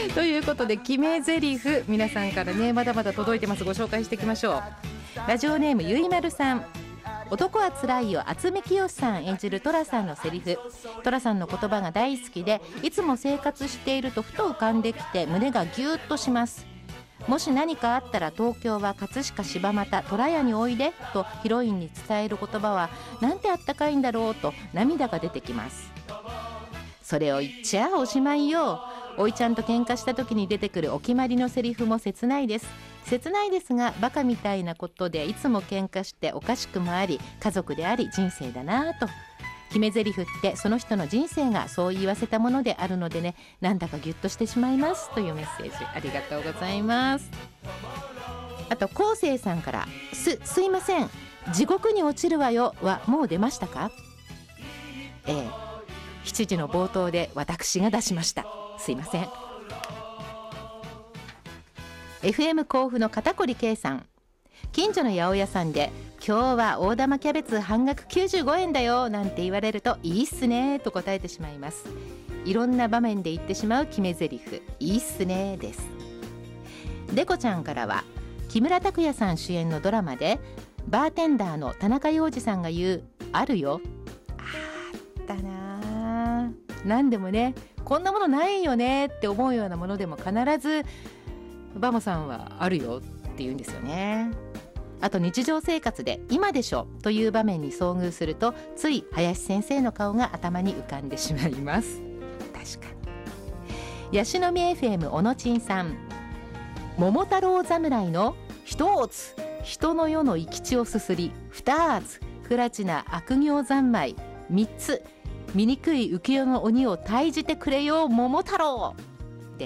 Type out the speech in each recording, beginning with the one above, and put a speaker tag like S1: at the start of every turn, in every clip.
S1: ということで決め台詞、皆さんからねまだまだ届いてます。ご紹介していきましょう。ラジオネームゆいまるさん。男はつらいよ、渥美清さん演じる寅さんのセリフ。寅さんの言葉が大好きで、いつも生活しているとふと浮かんできて胸がギューッとします。もし何かあったら東京は葛飾柴又虎屋においでとヒロインに伝える言葉はなんてあったかいんだろうと涙が出てきます。それを言っちゃおしまいよ。おいちゃんと喧嘩した時に出てくるお決まりのセリフも切ないです。切ないですがバカみたいなことでいつも喧嘩しておかしくもあり家族であり人生だなと。決め台詞ってその人の人生がそう言わせたものであるのでね、なんだかギュッとしてしまいますというメッセージありがとうございます。あと昴生さんから、すいません、地獄に落ちるわよはもう出ましたか。7時の冒頭で私が出しました。すいません。FM 甲府の片栗圭さん。近所の八百屋さんで今日は大玉キャベツ半額95円だよなんて言われるといいっすねと答えてしまいます。いろんな場面で言ってしまう決め台詞、いいっすねです。デコちゃんからは、木村拓哉さん主演のドラマでバーテンダーの田中洋次さんが言うあるよ。あったな。何でもね、こんなものないよねって思うようなものでも必ずバモさんはあるよって言うんですよね。あと日常生活で今でしょという場面に遭遇するとつい林先生の顔が頭に浮かんでしまいます。確かに。ヤシの実 FM 小野ちんさん。桃太郎侍の一つ人の世の生き地をすすり、二つ不埒な悪行三昧、三つ醜い浮世の鬼を退じてくれよ桃太郎です。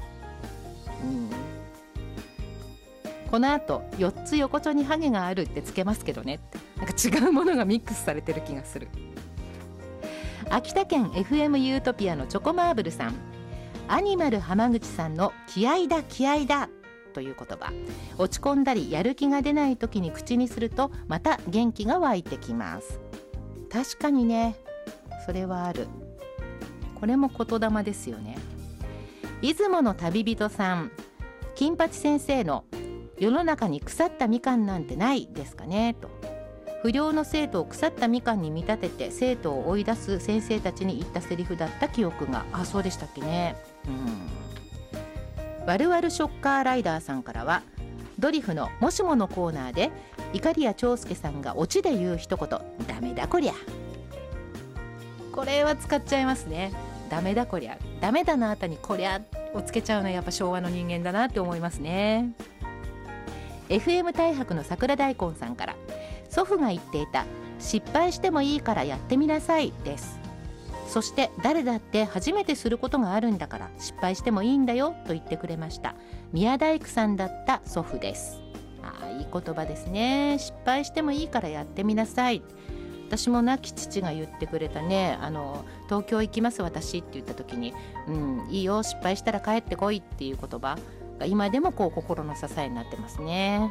S1: この後4つ横丁にハゲがあるってつけますけどねって、なんか違うものがミックスされてる気がする。秋田県 FM ユートピアのチョコマーブルさん。アニマル浜口さんの気合だ気合だという言葉、落ち込んだりやる気が出ない時に口にするとまた元気が湧いてきます。確かにね、それはある。これも言霊ですよね。出雲の旅人さん。金八先生の世の中に腐ったみかんなんてないですかねと。不良の生徒を腐ったみかんに見立てて生徒を追い出す先生たちに言ったセリフだった記憶が。そうでしたっけね。ワルワルショッカーライダーさんからは、ドリフのもしものコーナーで碇谷長介さんがオチで言う一言、ダメだこりゃ。これは使っちゃいますね。ダメだこりゃ。ダメだの後にこりゃをつけちゃうのはやっぱ昭和の人間だなって思いますね。FM 大白の桜大根さんから、祖父が言っていた失敗してもいいからやってみなさいです。そして誰だって初めてすることがあるんだから失敗してもいいんだよと言ってくれました。宮大工さんだった祖父です。いい言葉ですね。失敗してもいいからやってみなさい。私も亡き父が言ってくれたね、東京行きます私って言った時に、いいよ失敗したら帰ってこいっていう言葉が今でも心の支えになってますね。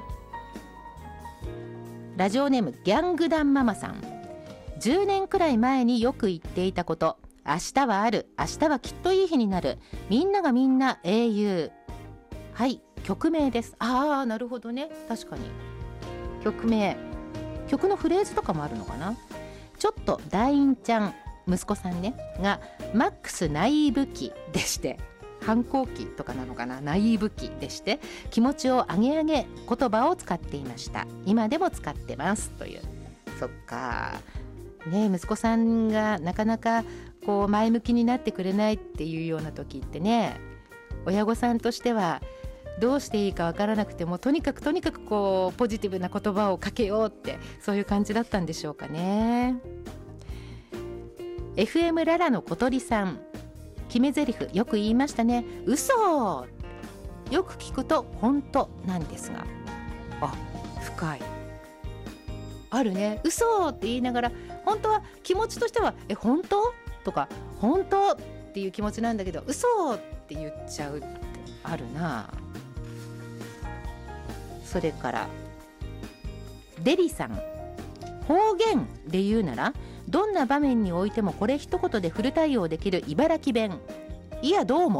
S1: ラジオネームギャングダンママさん。10年くらい前によく言っていたこと、明日はある、明日はきっといい日になる、みんながみんな英雄。はい、曲名です。なるほどね。確かに曲名、曲のフレーズとかもあるのかな。ちょっと団員ちゃん、息子さんねがマックスナイーブ期でして、反抗期とかなのかな、ナイーブ期でして気持ちを上げ上げ言葉を使っていました。今でも使ってますという。そっかね、息子さんがなかなか前向きになってくれないっていうような時ってね、親御さんとしてはどうしていいかわからなくてもとにかくポジティブな言葉をかけようって、そういう感じだったんでしょうかね。 FM ララの小鳥さん。決め台詞よく言いましたね。嘘。よく聞くと本当なんですが、深い。あるね。嘘って言いながら本当は気持ちとしては本当とか本当っていう気持ちなんだけど、嘘って言っちゃうってあるな。それからデリさん。方言で言うならどんな場面においてもこれ一言でフル対応できる茨城弁。いやどうも